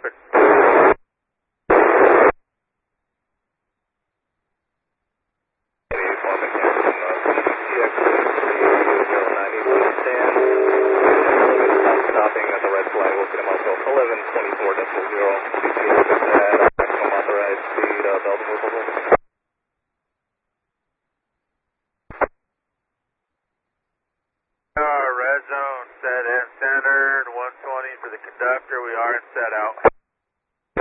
traffic. Stopping at the red flag, looking at myself, 1124.0, maximum authorized speed, Belgium. Red zone, set and centered, 120 for the conductor, we are in set out.